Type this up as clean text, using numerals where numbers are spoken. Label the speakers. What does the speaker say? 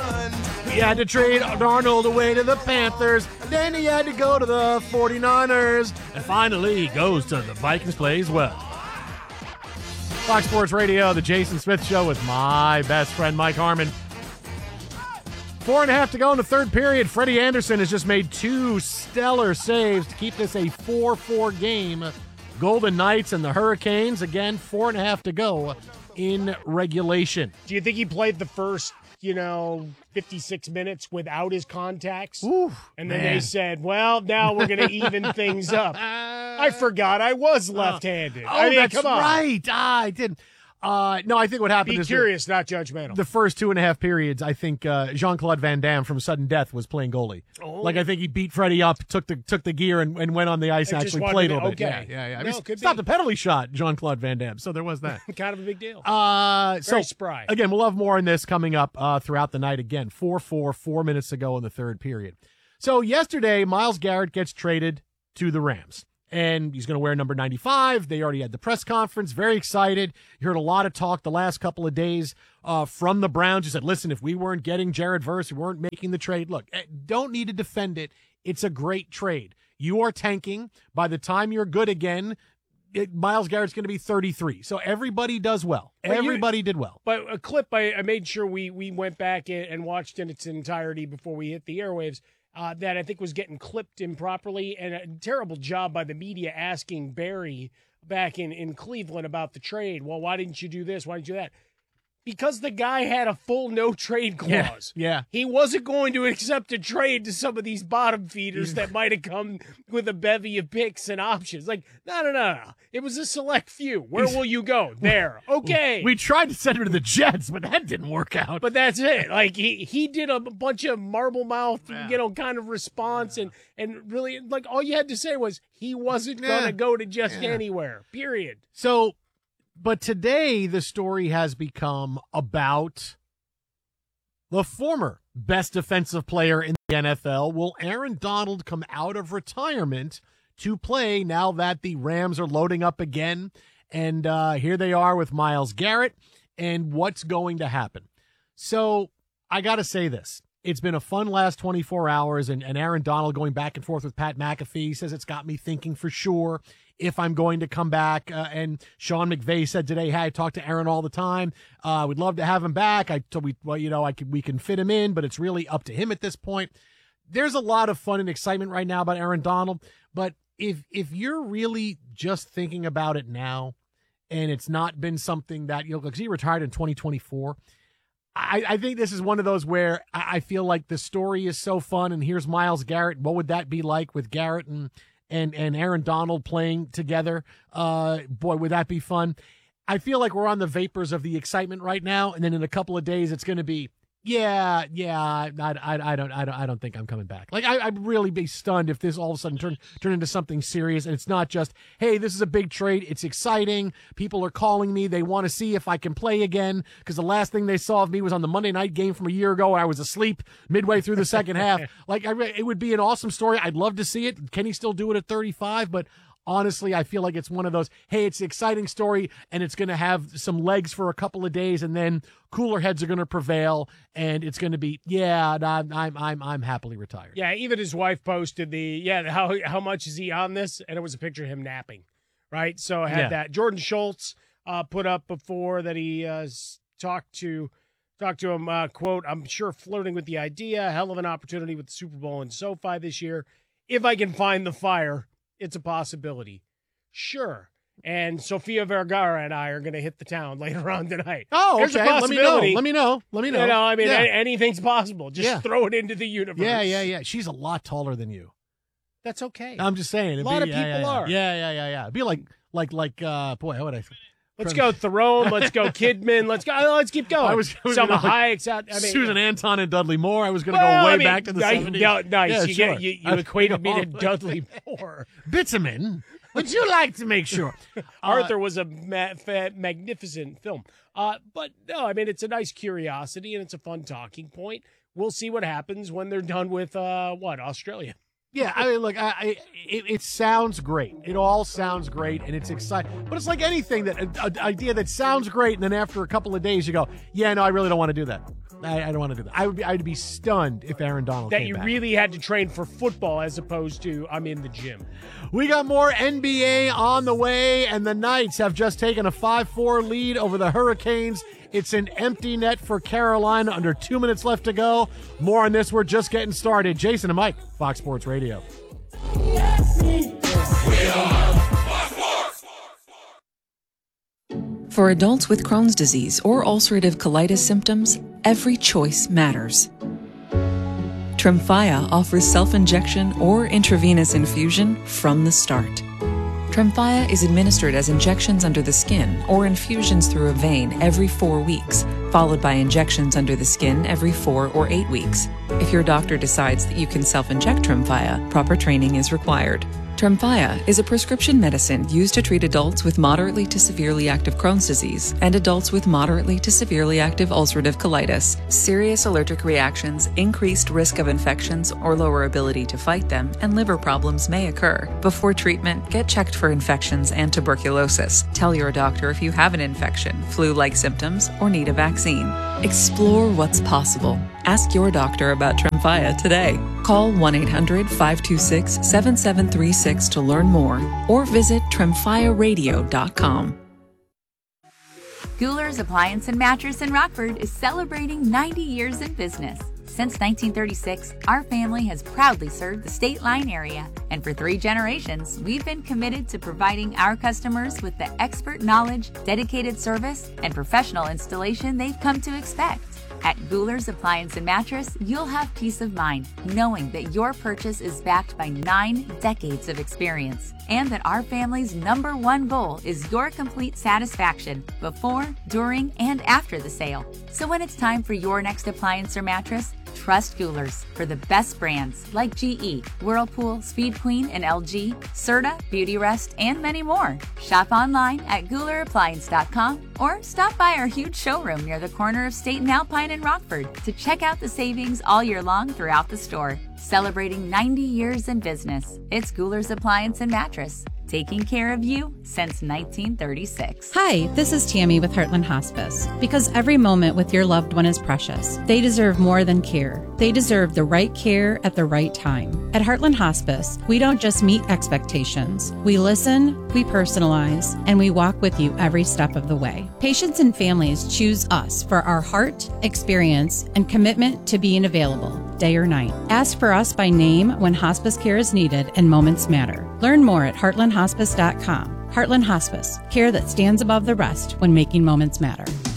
Speaker 1: He had to trade Darnold away to the Panthers. Then he had to go to the 49ers. And finally, he goes to the Vikings, plays well. Fox Sports Radio, the Jason Smith Show with my best friend, Mike Harmon. 4.5 to go in the third period. Freddie Anderson has just made 2 stellar saves to keep this a 4-4 game. Golden Knights and the Hurricanes, again, 4.5 to go in regulation.
Speaker 2: Do you think he played the first, 56 minutes without his contacts?
Speaker 1: Ooh,
Speaker 2: and then they said, well, now we're going to even things up. I forgot I was left-handed.
Speaker 1: That's
Speaker 2: come on.
Speaker 1: right. I didn't. No, I think what happened
Speaker 2: Be
Speaker 1: is
Speaker 2: curious, not judgmental.
Speaker 1: the first 2.5 periods, I think Jean-Claude Van Damme from Sudden Death was playing goalie.
Speaker 2: Oh.
Speaker 1: Like, I think he beat Freddie up, took the gear, and went on the ice and actually played a little bit.
Speaker 2: Okay.
Speaker 1: Yeah.
Speaker 2: No, could
Speaker 1: stopped
Speaker 2: be.
Speaker 1: a penalty shot, Jean-Claude Van Damme, so there was that.
Speaker 2: Kind of a big deal.
Speaker 1: Very
Speaker 2: spry.
Speaker 1: Again, we'll have more on this coming up throughout the night. Again, 4-4, 4 minutes to go in the third period. So yesterday, Myles Garrett gets traded to the Rams. And he's going to wear number 95. They already had the press conference. Very excited. You heard a lot of talk the last couple of days from the Browns. You said, listen, if we weren't getting Jared Verse, we weren't making the trade. Look, don't need to defend it. It's a great trade. You are tanking. By the time you're good again, Myles Garrett's going to be 33. So everybody does well. Everybody did well.
Speaker 2: But a clip, I made sure we went back and watched in its entirety before we hit the airwaves. That I think was getting clipped improperly, and a terrible job by the media asking Barry back in Cleveland about the trade. Well, why didn't you do this? Why didn't you do that? Because the guy had a full no-trade clause.
Speaker 1: Yeah.
Speaker 2: He wasn't going to accept a trade to some of these bottom feeders that might have come with a bevy of picks and options. Like, no. It was a select few. Where will you go? There. Okay.
Speaker 1: We tried to send her to the Jets, but that didn't work out.
Speaker 2: But that's it. Like, he did a bunch of marble mouth, kind of response, and really, like, all you had to say was he wasn't going to go to just anywhere, period.
Speaker 1: So, but today the story has become about the former best defensive player in the NFL. Will Aaron Donald come out of retirement to play now that the Rams are loading up again? And here they are with Myles Garrett, and what's going to happen. So I got to say this. It's been a fun last 24 hours, and Aaron Donald going back and forth with Pat McAfee says it's got me thinking for sure if I'm going to come back. And Sean McVay said today, hey, I talk to Aaron all the time. We'd love to have him back. We can fit him in, but it's really up to him at this point. There's a lot of fun and excitement right now about Aaron Donald, but if you're really just thinking about it now, and it's not been something that, because he retired in 2024, I think this is one of those where I feel like the story is so fun, and here's Myles Garrett. What would that be like with Garrett and Aaron Donald playing together? Boy, would that be fun. I feel like we're on the vapors of the excitement right now, and then in a couple of days it's going to be, I don't think I'm coming back. Like, I'd really be stunned if this all of a sudden turn into something serious, and it's not just, hey, this is a big trade. It's exciting. People are calling me. They want to see if I can play again, because the last thing they saw of me was on the Monday night game from a year ago. I was asleep midway through the second half. Like, it would be an awesome story. I'd love to see it. Can he still do it at 35? But honestly, I feel like it's one of those, hey, it's an exciting story, and it's going to have some legs for a couple of days, and then cooler heads are going to prevail, and it's going to be, I'm happily retired.
Speaker 2: Yeah, even his wife posted how much is he on this? And it was a picture of him napping, right? So I had that. Jordan Schultz put up before that he talked to him, quote, I'm sure flirting with the idea, hell of an opportunity with the Super Bowl in SoFi this year. If I can find the fire, it's a possibility. Sure. And Sofia Vergara and I are going to hit the town later on tonight.
Speaker 1: Oh,
Speaker 2: there's
Speaker 1: okay.
Speaker 2: a possibility.
Speaker 1: Let me know.
Speaker 2: Anything's possible. Just throw it into the universe.
Speaker 1: Yeah. She's a lot taller than you.
Speaker 2: That's okay.
Speaker 1: I'm just saying.
Speaker 2: A lot of people are.
Speaker 1: Yeah. It'd be like, boy, how would I?
Speaker 2: Let's go Theron. Let's go Kidman. Let's go. Let's keep going.
Speaker 1: I was
Speaker 2: Selma Hayek's out.
Speaker 1: Susan Anton and Dudley Moore. I was going to go way back to the 70s.
Speaker 2: Nice.
Speaker 1: Yeah,
Speaker 2: you equated me to Dudley Moore.
Speaker 1: Bitumen. Would you like to make sure?
Speaker 2: Arthur was a magnificent film. But no, I mean, it's a nice curiosity, and it's a fun talking point. We'll see what happens when they're done with, Australia.
Speaker 1: Yeah, I mean, look, it sounds great. It all sounds great, and it's exciting. But it's like anything, that an idea that sounds great, and then after a couple of days you go, yeah, no, I really don't want to do that. I don't want to do that. I'd be stunned if Aaron Donald
Speaker 2: that
Speaker 1: came
Speaker 2: you
Speaker 1: back.
Speaker 2: really had to train for football as opposed to I'm in the gym.
Speaker 1: We got more NBA on the way, and the Knights have just taken a 5-4 lead over the Hurricanes. It's an empty net for Carolina, under 2 minutes left to go. More on this. We're just getting started. Jason and Mike, Fox Sports Radio.
Speaker 3: For adults with Crohn's disease or ulcerative colitis symptoms, every choice matters. Tremfya offers self-injection or intravenous infusion from the start. Tremfya is administered as injections under the skin or infusions through a vein every 4 weeks, followed by injections under the skin every 4 or 8 weeks. If your doctor decides that you can self-inject Tremfya, proper training is required. Tremfya is a prescription medicine used to treat adults with moderately to severely active Crohn's disease and adults with moderately to severely active ulcerative colitis. Serious allergic reactions, increased risk of infections or lower ability to fight them, and liver problems may occur. Before treatment, get checked for infections and tuberculosis. Tell your doctor if you have an infection, flu-like symptoms, or need a vaccine. Explore what's possible. Ask your doctor about Tremfya today. Call 1-800-526-7736 to learn more or visit tremfyaradio.com.
Speaker 4: Guler's Appliance and Mattress in Rockford is celebrating 90 years in business. Since 1936, our family has proudly served the State Line area, and for 3 generations, we've been committed to providing our customers with the expert knowledge, dedicated service, and professional installation they've come to expect. At Guler's Appliance and Mattress, you'll have peace of mind knowing that your purchase is backed by 9 decades of experience, and that our family's #1 goal is your complete satisfaction before, during, and after the sale. So when it's time for your next appliance or mattress, trust Guler's for the best brands like GE, Whirlpool, Speed Queen, and LG, Serta, Beautyrest, and many more. Shop online at GulerAppliance.com or stop by our huge showroom near the corner of State and Alpine in Rockford to check out the savings all year long throughout the store. Celebrating 90 years in business, it's Guler's Appliance and Mattress, taking care of you since 1936.
Speaker 5: Hi, this is Tammy with Heartland Hospice. Because every moment with your loved one is precious, they deserve more than care. They deserve the right care at the right time. At Heartland Hospice, we don't just meet expectations. We listen, we personalize, and we walk with you every step of the way. Patients and families choose us for our heart, experience, and commitment to being available, day or night. Ask for us by name when hospice care is needed and moments matter. Learn more at heartlandhospice.com. Heartland Hospice, care that stands above the rest when making moments matter.